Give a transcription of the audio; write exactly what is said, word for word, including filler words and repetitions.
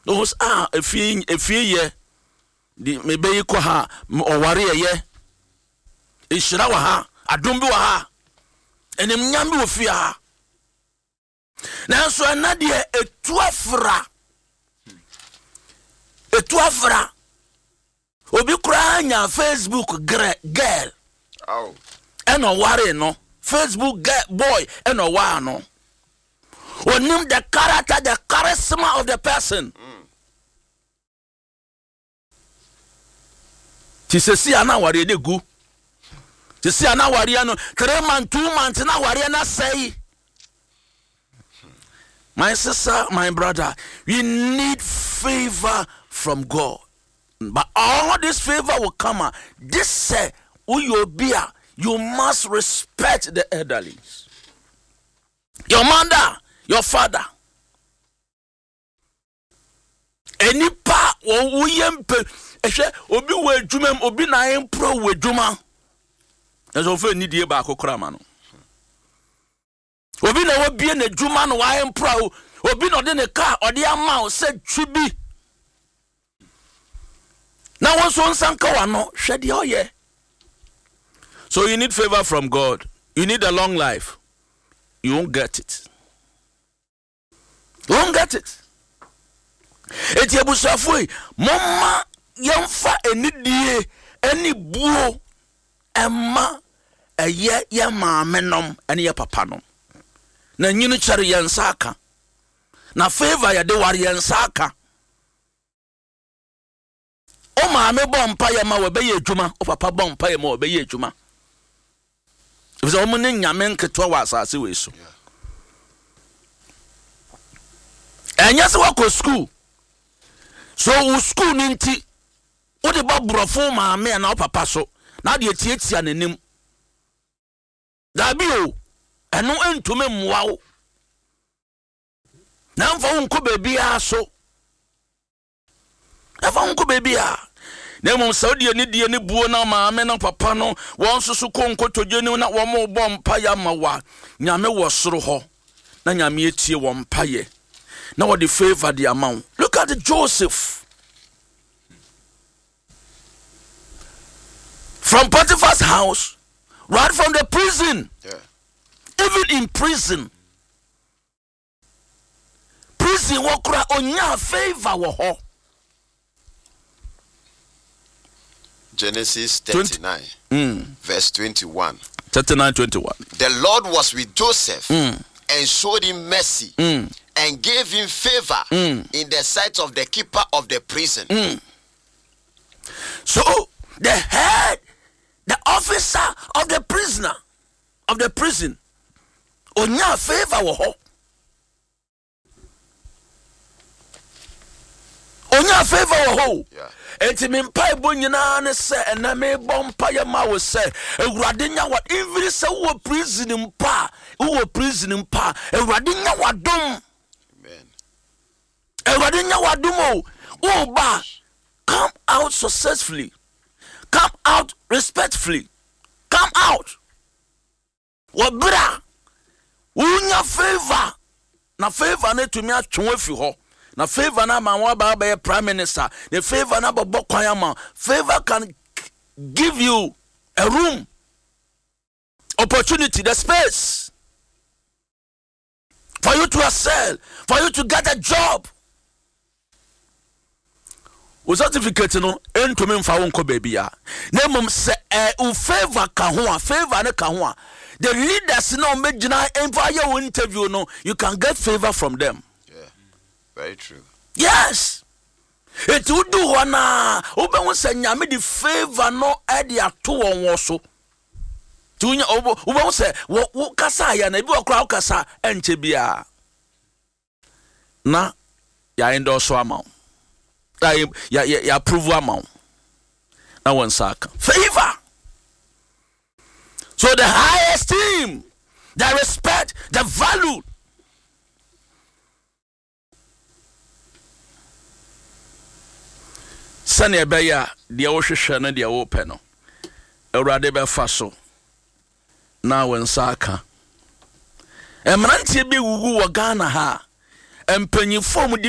those ah efie efie ye di mebe yiko ha oware ye ehira wa ha adom bi wa ha enim nyam bi wo fi ha nanso anade etu afra etu afra obi kura nya Facebook girl oh eno ware no Facebook girl boy eno wa no onim the character the charisma of the person ti sesi ana ware de gu ti sesi ana ware no three months two months na ware na say. My sister, my brother, we need favor from God. But all this favor will come. This say, you must respect the elderly. Your mother, your father. Any pa o yempe ehwe obi we dwumam obi na impro we dwuma. Ezo fe ni die ba akokora ma no. Obi na wobie na dwuma no wa empro obi no de ne car ode ama o se twibi na wonso nsanka wa no hwede oye. So you need favor from God, you need a long life, you won't get it, you won't get it. Eti ebusafoi momma yemfa enidie eni buo emma eye ye maamenom ene ye papa nom na nyinu kyere yensaka na favor ya de ware yensaka o maame bompa ye ma we be ye adwuma o papa bompa ye ma we be ye adwuma ifo o mo ne nyame nketo wa asase we so enya se wa ko school so u school ninti o de babrofo maame na o papa so na de tietia nanim da bi o eno entume mwawo na mfa unko baby aso afa unko baby a na mum saudi ni die ni buo na maame na papa no won susu konko toje ni na wo mo bom pa ya mawa nyame wo soro ho na nyame etie wo mpa ye na wo the favor the amount. Look at Joseph from Potiphar's house, right from the prison. Yeah. Even in prison, prison wokra onya favor wo ho. Genesis thirty-nine, mm. verse twenty-one. thirty-nine twenty-one. The Lord was with Joseph mm. and showed him mercy mm. and gave him favor mm. in the sight of the keeper of the prison. Mm. So the head, the officer of the prisoner, of the prison, onya favor wo ho. Onya favor wo ho. Yeah. Enti me mpa ebo nyina ne se ena me bompa ye ma wo se ewurade nya wa even se wo prison mpa wo prison mpa ewurade nya wadom. Amen. Ewurade nya wadom o wo ba come out successfully, come out respectfully, come out wabra unya favor na favor na tumi atwe afi ho na favor na ma wa ba ba prime minister the favor na bobo kwan ma favor can give you a room, opportunity, the space for you to excel, for you to get a job. O certificate no entumi mfa wonko baby ya na mum se eh u favor ka ho a favor ne ka ho a the leaders no megina enfa ye interview no you can get favor from them. Yeah, very true. Yes, it would do wana obe won se nyame the favor no e de ato won wo so tunya obo obe won se wo kasa ya na bi okra wo kasa enche bia na ya endorse amount ya ya ya approve amount na one sack favor. So the high esteem, the respect, the value. Sani ebeya dia wo hwehwe na dia wo pe no Ewurade be fa so na one sack. Emrantie bi wugu wo Ghana ha empanyifo mu di